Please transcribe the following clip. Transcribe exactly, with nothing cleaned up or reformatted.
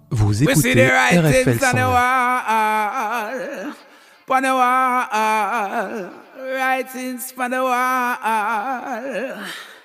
Vous We see écoutez the R F L writings on the cent wall, on the wall, writings on the wall.